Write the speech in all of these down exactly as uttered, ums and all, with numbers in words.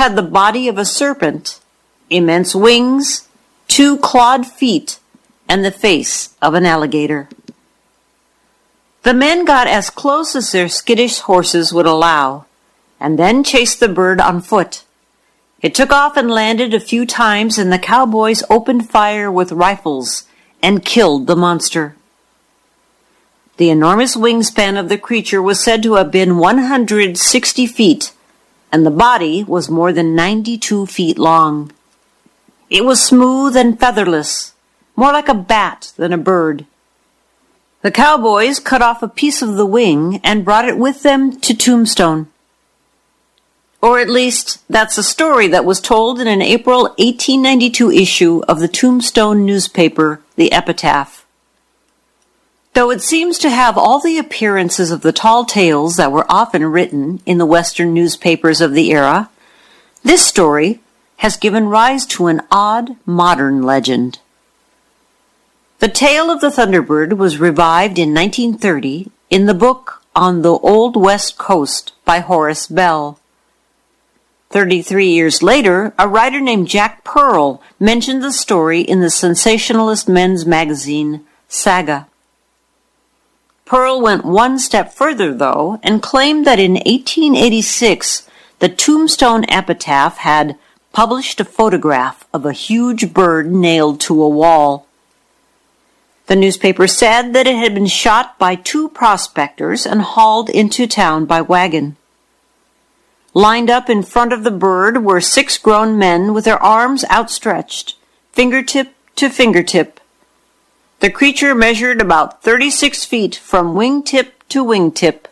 had the body of a serpent, immense wings, two clawed feet, and the face of an alligator. The men got as close as their skittish horses would allow, and then chased the bird on foot. It took off and landed a few times, and the cowboys opened fire with rifles and killed the monster. The enormous wingspan of the creature was said to have been one hundred sixty feet, and the body was more than ninety-two feet long. It was smooth and featherless, more like a bat than a bird. The cowboys cut off a piece of the wing and brought it with them to Tombstone. Or at least, that's a story that was told in an April eighteen ninety-two issue of the Tombstone newspaper, The Epitaph. Though it seems to have all the appearances of the tall tales that were often written in the Western newspapers of the era, this story has given rise to an odd modern legend. The tale of the Thunderbird was revived in nineteen thirty in the book On the Old West Coast by Horace Bell. Thirty-three years later, a writer named Jack Pearl mentioned the story in the sensationalist men's magazine, Saga. Pearl went one step further, though, and claimed that in eighteen eighty-six, the Tombstone Epitaph had published a photograph of a huge bird nailed to a wall. The newspaper said that it had been shot by two prospectors and hauled into town by wagon. Lined up in front of the bird were six grown men with their arms outstretched, fingertip to fingertip. The creature measured about thirty-six feet from wingtip to wingtip.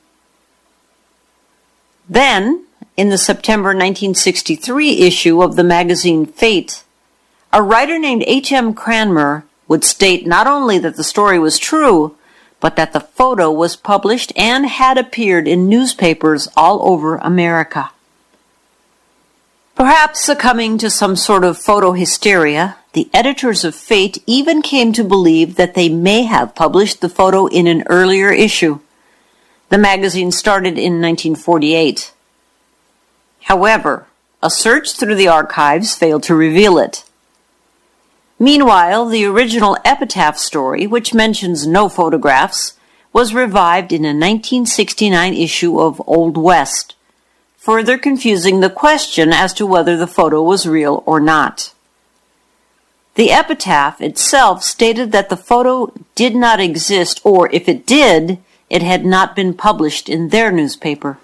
Then, in the September nineteen sixty-three issue of the magazine Fate, a writer named H M Cranmer would state not only that the story was true, but that the photo was published and had appeared in newspapers all over America. Perhaps succumbing to some sort of photo hysteria, the editors of Fate even came to believe that they may have published the photo in an earlier issue. The magazine started in nineteen forty-eight. However, a search through the archives failed to reveal it. Meanwhile, the original Epitaph story, which mentions no photographs, was revived in a nineteen sixty-nine issue of Old West, further confusing the question as to whether the photo was real or not. The Epitaph itself stated that the photo did not exist, or if it did, it had not been published in their newspaper.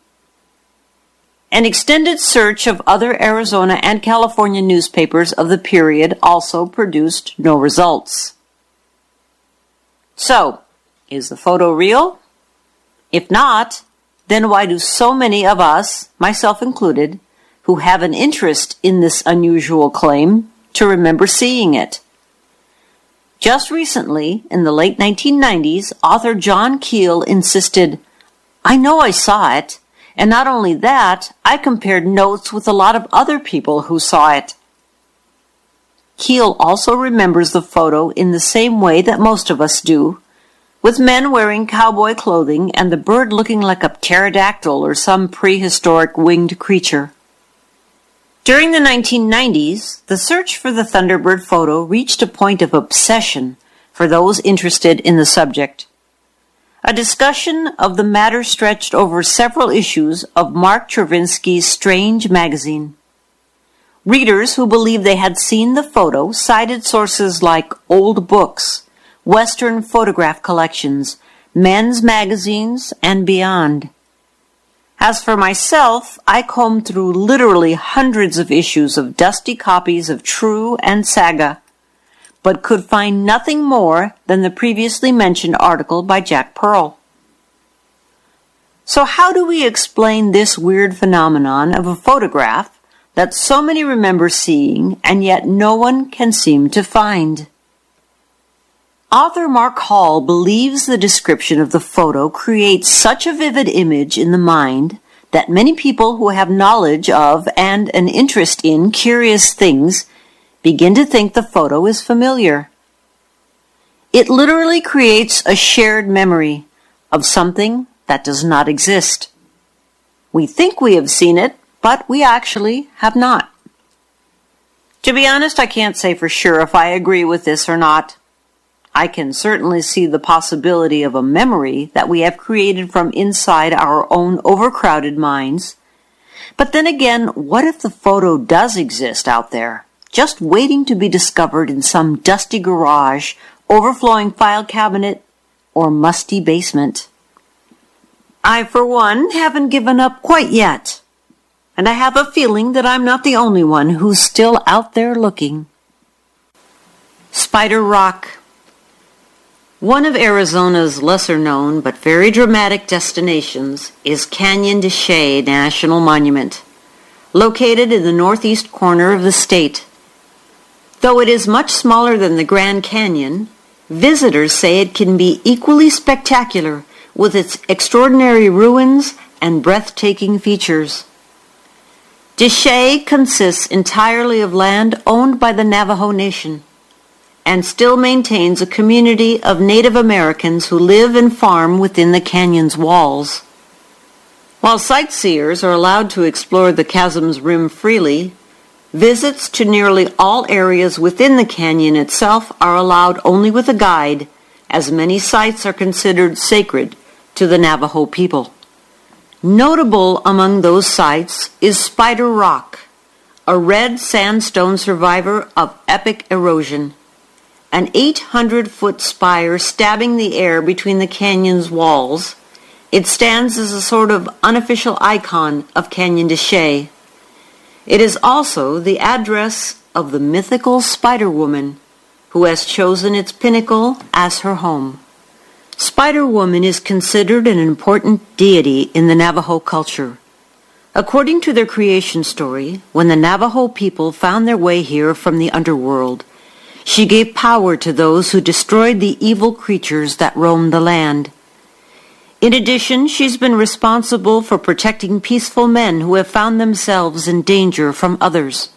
An extended search of other Arizona and California newspapers of the period also produced no results. So, is the photo real? If not, then why do so many of us, myself included, who have an interest in this unusual claim, to remember seeing it? Just recently, in the late nineteen nineties, author John Keel insisted, "I know I saw it. And not only that, I compared notes with a lot of other people who saw it." Keel also remembers the photo in the same way that most of us do, with men wearing cowboy clothing and the bird looking like a pterodactyl or some prehistoric winged creature. During the nineteen nineties, the search for the Thunderbird photo reached a point of obsession for those interested in the subject. A discussion of the matter stretched over several issues of Mark Chervinsky's Strange magazine. Readers who believed they had seen the photo cited sources like old books, Western photograph collections, men's magazines, and beyond. As for myself, I combed through literally hundreds of issues of dusty copies of True and Saga, but could find nothing more than the previously mentioned article by Jack Pearl. So how do we explain this weird phenomenon of a photograph that so many remember seeing and yet no one can seem to find? Author Mark Hall believes the description of the photo creates such a vivid image in the mind that many people who have knowledge of and an interest in curious things begin to think the photo is familiar. It literally creates a shared memory of something that does not exist. We think we have seen it, but we actually have not. To be honest, I can't say for sure if I agree with this or not. I can certainly see the possibility of a memory that we have created from inside our own overcrowded minds. But then again, what if the photo does exist out there, just waiting to be discovered in some dusty garage, overflowing file cabinet, or musty basement? I, for one, haven't given up quite yet, and I have a feeling that I'm not the only one who's still out there looking. Spider Rock. One of Arizona's lesser-known but very dramatic destinations is Canyon de Chelly National Monument, located in the northeast corner of the state. Though it is much smaller than the Grand Canyon, visitors say it can be equally spectacular with its extraordinary ruins and breathtaking features. De Chelly consists entirely of land owned by the Navajo Nation, and still maintains a community of Native Americans who live and farm within the canyon's walls. While sightseers are allowed to explore the chasm's rim freely, visits to nearly all areas within the canyon itself are allowed only with a guide, as many sites are considered sacred to the Navajo people. Notable among those sites is Spider Rock, a red sandstone survivor of epic erosion. An eight hundred foot spire stabbing the air between the canyon's walls, it stands as a sort of unofficial icon of Canyon de Chelly. It is also the address of the mythical Spider Woman, who has chosen its pinnacle as her home. Spider Woman is considered an important deity in the Navajo culture. According to their creation story, when the Navajo people found their way here from the underworld, she gave power to those who destroyed the evil creatures that roamed the land. In addition, she's been responsible for protecting peaceful men who have found themselves in danger from others.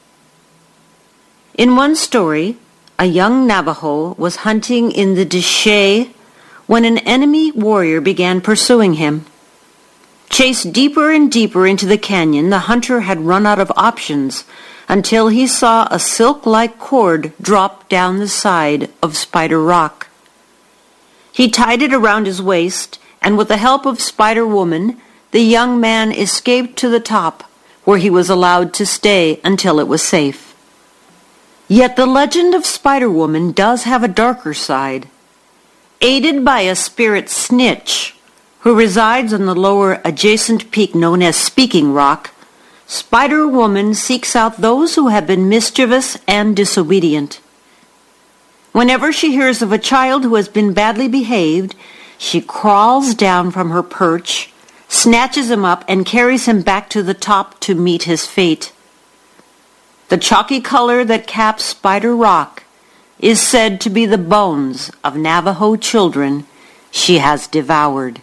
In one story, a young Navajo was hunting in the de Chelly when an enemy warrior began pursuing him. Chased deeper and deeper into the canyon, the hunter had run out of options until he saw a silk-like cord drop down the side of Spider Rock. He tied it around his waist, and with the help of Spider Woman, the young man escaped to the top, where he was allowed to stay until it was safe. Yet the legend of Spider Woman does have a darker side. Aided by a spirit snitch, who resides on the lower adjacent peak known as Speaking Rock, Spider Woman seeks out those who have been mischievous and disobedient. Whenever she hears of a child who has been badly behaved, she crawls down from her perch, snatches him up, and carries him back to the top to meet his fate. The chalky color that caps Spider Rock is said to be the bones of Navajo children she has devoured.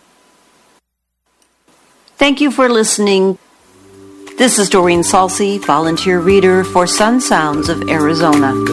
Thank you for listening. This is Doreen Salcy, volunteer reader for Sun Sounds of Arizona.